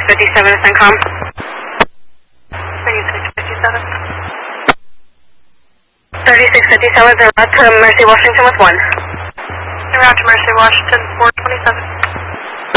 3657 is CENTCOM. 3657 is route to Mercy, Washington with 1. Route to Mercy, Washington, 427.